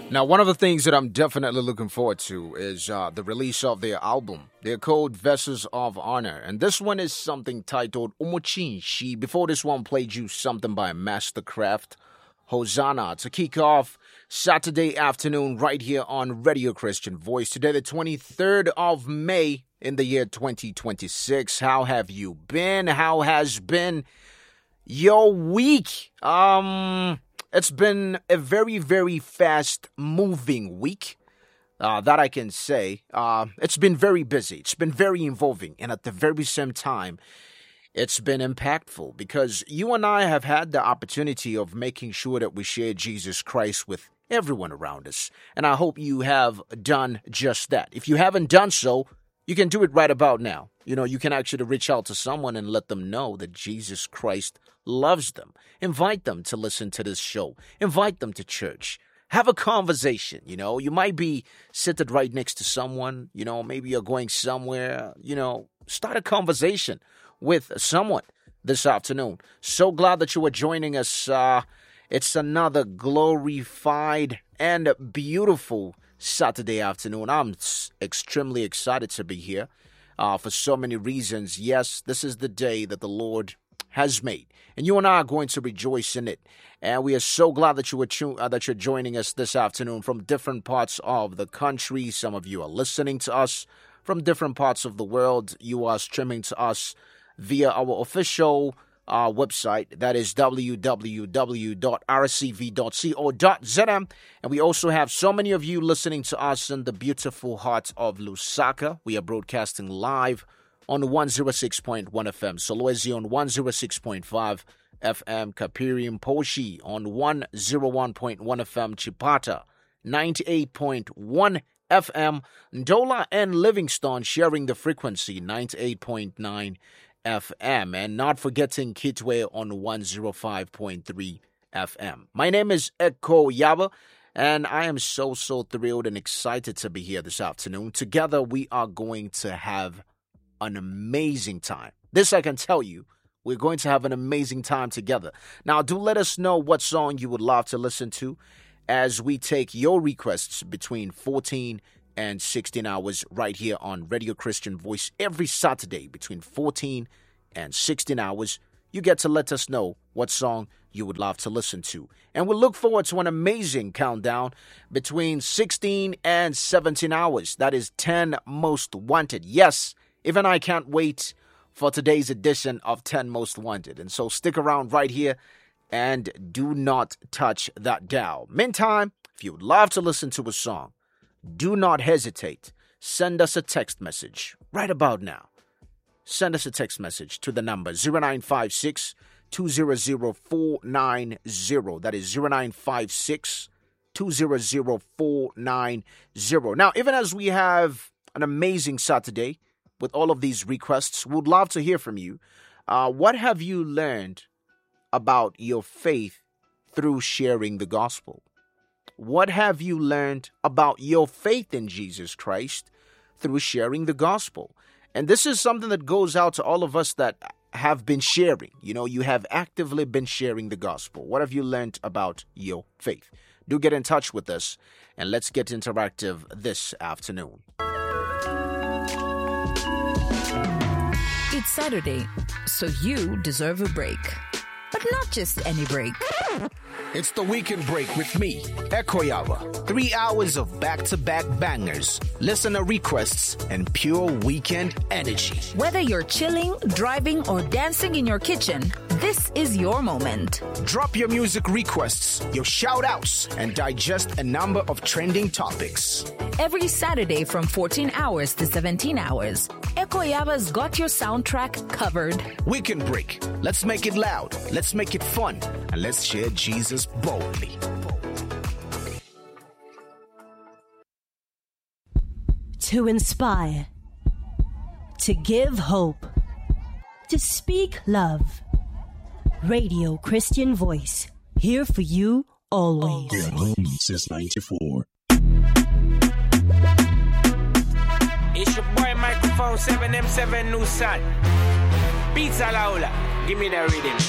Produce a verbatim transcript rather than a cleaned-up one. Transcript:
Now, one of the things that I'm definitely looking forward to is uh, the release of their album. They're called Vessels of Honor. And this one is something titled Umochinshi. Before this one, played you something by Mastercraft, Hosanna, to kick off Saturday afternoon right here on Radio Christian Voice. Today, the twenty-third of May in the year twenty twenty-six. How have you been? How has been your week? Um... It's been a very, very fast-moving week, uh, that I can say. Uh, it's been very busy. It's been very involving. And at the very same time, it's been impactful because you and I have had the opportunity of making sure that we share Jesus Christ with everyone around us. And I hope you have done just that. If you haven't done so, you can do it right about now. You know, you can actually reach out to someone and let them know that Jesus Christ loves them. Invite them to listen to this show. Invite them to church. Have a conversation, you know. You might be seated right next to someone, you know, maybe you're going somewhere, you know. Start a conversation with someone this afternoon. So glad that you are joining us. Uh, it's another glorified and beautiful Saturday afternoon. I'm extremely excited to be here uh, for so many reasons. Yes, this is the day that the Lord has made, and you and I are going to rejoice in it. And we are so glad that you are tu- uh, that you're joining us this afternoon from different parts of the country. Some of you are listening to us from different parts of the world. You are streaming to us via our official uh, website, that is w w w dot r c v dot co dot z m. And we also have so many of you listening to us in the beautiful heart of Lusaka. We are broadcasting live on one oh six point one F M, Solwezi on one oh six point five F M, Kapiri Mposhi on one oh one point one F M, Chipata ninety-eight point one F M, Ndola and Livingstone sharing the frequency ninety-eight point nine F M, and not forgetting Kitwe on one oh five point three F M. My name is Eko Yaba, and I am so, so thrilled and excited to be here this afternoon. Together, we are going to have an amazing time. This I can tell you. We're going to have an amazing time together. Now, do let us know what song you would love to listen to as we take your requests between fourteen and sixteen hours right here on Radio Christian Voice every Saturday between fourteen and sixteen hours. You get to let us know what song you would love to listen to. And we'll look forward to an amazing countdown between sixteen and seventeen hours. That is ten Most Wanted. Yes, even I can't wait for today's edition of ten Most Wanted. And so stick around right here and do not touch that dial. Meantime, if you would love to listen to a song, do not hesitate. Send us a text message right about now. Send us a text message to the number zero nine five six, two zero zero, four nine zero. That is zero nine five six, two zero zero, four nine zero. Now, even as we have an amazing Saturday with all of these requests, we would love to hear from you. Uh, what have you learned about your faith through sharing the gospel? What have you learned about your faith in Jesus Christ through sharing the gospel? And this is something that goes out to all of us that have been sharing. You know, you have actively been sharing the gospel. What have you learned about your faith? Do get in touch with us, and let's get interactive this afternoon. It's Saturday, so you deserve a break. But not just any break. It's the weekend break with me, Ekoyawa. Three hours of back-to-back bangers, listener requests, and pure weekend energy. Whether you're chilling, driving, or dancing in your kitchen, this is your moment. Drop your music requests, your shout-outs, and digest a number of trending topics. Every Saturday from fourteen hours to seventeen hours, Ekoyawa's got your soundtrack covered. Weekend break. Let's make it loud. Let's make it fun. And let's share Jesus boldly. To inspire, to give hope, to speak love. Radio Christian Voice, here for you always. Been home since ninety-four. It's your boy Microphone seven M seven New Sun. Pizza Laula, give me the rhythm.